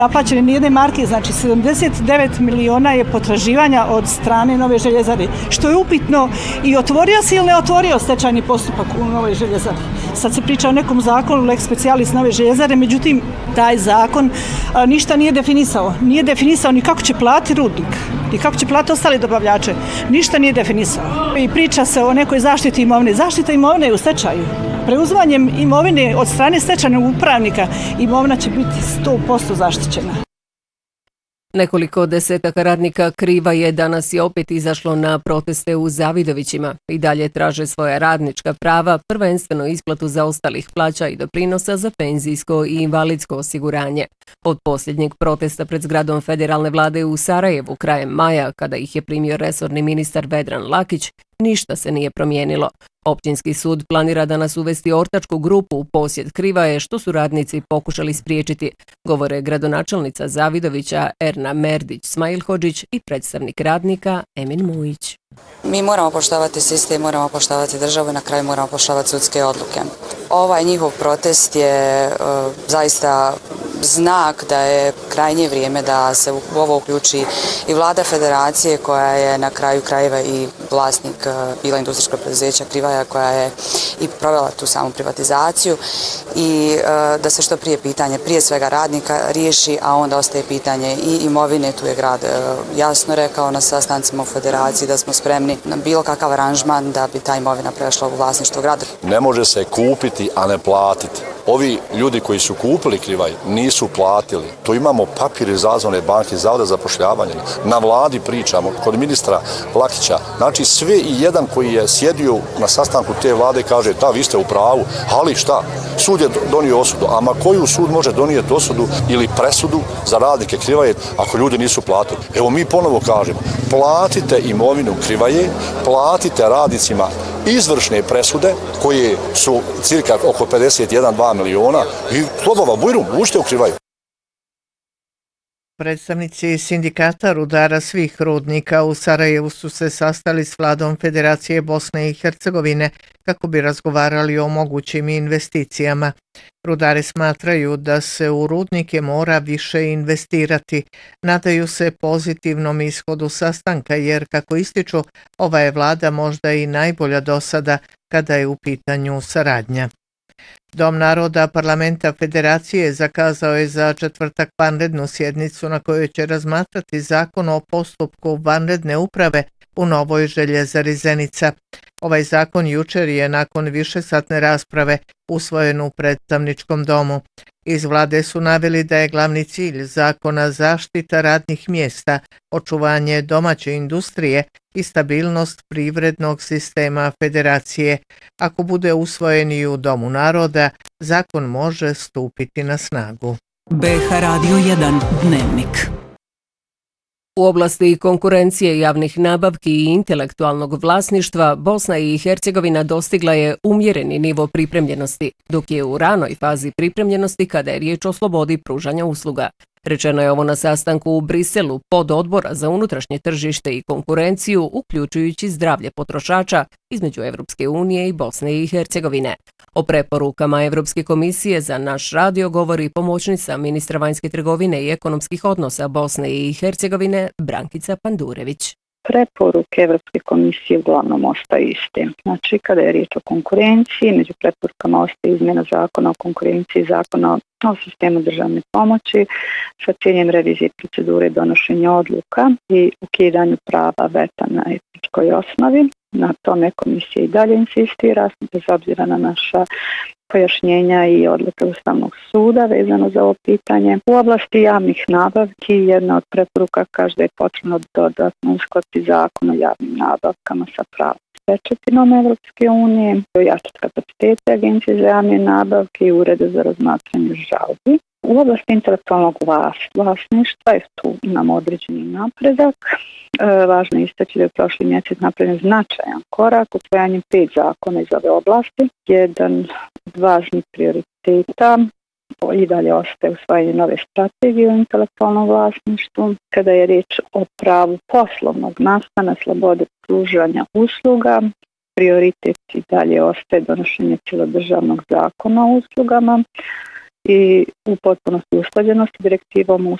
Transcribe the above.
Naplaćene nijedne marke, znači 79 miliona je potraživanja od strane Nove Željezare, što je upitno i otvorio se ili ne otvorio stečajni postupak u Novoj Željezari. Sad se priča o nekom zakonu, lex specialis Nove Željezare, međutim, taj zakon ništa nije definisao. Nije definisao ni kako će platiti rudnik, ni kako će platiti ostali dobavljače. Ništa nije definisao. I priča se o nekoj zaštiti imovine. Zaštita imovine je u stečaju. Preuzimanjem imovine od strane stečajnog upravnika imovina će biti 100% zaštićena. Nekoliko desetaka radnika Krivaje danas je opet izašlo na proteste u Zavidovićima. I dalje traže svoja radnička prava, prvenstveno isplatu zaostalih plaća i doprinosa za penzijsko i invalidsko osiguranje. Od posljednjeg protesta pred zgradom federalne vlade u Sarajevu krajem maja, kada ih je primio resorni ministar Vedran Lakić, ništa se nije promijenilo. Općinski sud planira danas uvesti ortačku grupu u posjed Krivaje, što su radnici pokušali spriječiti, govore gradonačelnica Zavidovića Erna Merdić-Smajlhodžić i predstavnik radnika Emin Mujić. Mi moramo poštovati sistem, moramo poštovati državu i na kraju moramo poštovati sudske odluke. Ovaj njihov protest je zaista znak da je krajnje vrijeme da se u ovo uključi i vlada federacije koja je na kraju krajeva i vlasnik bila industrijskog preduzeća Krivaja koja je i provela tu samu privatizaciju i da se što prije pitanje prije svega radnika riješi, a onda ostaje pitanje i imovine. Tu je grad jasno rekao na sastancima u federaciji da smo spremni na bilo kakav aranžman da bi ta imovina prešla u vlasništvo grada. Ne može se kupiti, a ne platiti. Ovi ljudi koji su kupili Krivaj nisu platili. Tu imamo papir iz Razvojne banke, Zavoda za zapošljavanje. Na vladi pričamo, kod ministra Lakića. Znači sve i jedan koji je sjedio na sastanku te vlade kaže da vi ste u pravu, ali šta? Sud je donio osudu. Ama koju sud može donijeti osudu ili presudu za radnike Krivaje ako ljudi nisu platili? Evo mi ponovo kažemo, platite imovinu Krivaje, platite radnicima izvršne presude koje su cirka oko 51-2 miliona i slobova bujrum, ušte u Krivaju. Predstavnici sindikata rudara svih rudnika u Sarajevu su se sastali s vladom Federacije Bosne i Hercegovine kako bi razgovarali o mogućim investicijama. Rudari smatraju da se u rudnike mora više investirati. Nadaju se pozitivnom ishodu sastanka jer, kako ističu, ova je vlada možda i najbolja do sada kada je u pitanju saradnja. Dom naroda parlamenta Federacije zakazao je za četvrtak vanrednu sjednicu na kojoj će razmatrati zakon o postupku vanredne uprave u Novoj Željezari Zenica. Ovaj zakon jučer je nakon višesatne rasprave usvojen u predstavničkom domu. Iz vlade su naveli da je glavni cilj zakona zaštita radnih mjesta, očuvanje domaće industrije i stabilnost privrednog sistema federacije. Ako bude usvojen i u Domu naroda, zakon može stupiti na snagu. BH Radio 1 Dnevnik. U oblasti konkurencije javnih nabavki i intelektualnog vlasništva, Bosna i Hercegovina dostigla je umjereni nivo pripremljenosti, dok je u ranoj fazi pripremljenosti kada je riječ o slobodi pružanja usluga. Rečeno je ovo na sastanku u Briselu pod odbora za unutrašnje tržište i konkurenciju, uključujući zdravlje potrošača između Evropske unije i Bosne i Hercegovine. O preporukama Evropske komisije za naš radio govori pomoćnica ministra vanjske trgovine i ekonomskih odnosa Bosne i Hercegovine Brankica Pandurević. Preporuke Evropske komisije uglavnom ostaju iste. Znači, kada je riječ o konkurenciji, među preporukama ostaje izmjena zakona o konkurenciji, zakona o sistemu državne pomoći sa ciljem revizije procedure donošenja odluka i ukidanju prava veta na etičkoj osnovi. Na tome komisija i dalje insistira, bez obzira na naša pojašnjenja i odluke Ustavnog suda vezano za ovo pitanje. U oblasti javnih nabavki jedna od preporuka kaže da je potrebno dodatno uskladiti zakon o javnim nabavkama sa pravnom stečevinom Evropske unije, ojačati kapacitete Agencije za javne nabavke i Ureda za razmatranje žalbi. U oblasti intelektualnog vlasništva tu imamo određeni napredak. Važno je istaći da je prošli mjesec napravljen značajan korak usvajanjem 5 zakona iz ove oblasti. Jedan od važnih prioriteta i dalje ostaje usvajanje nove strategije o intelektualnom vlasništvu. Kada je riječ o pravu poslovnog nastana, slobode pružanja usluga, prioritet i dalje ostaje donošenje cjelodržavnog zakona o uslugama. i u potpunosti usklađenosti direktivom u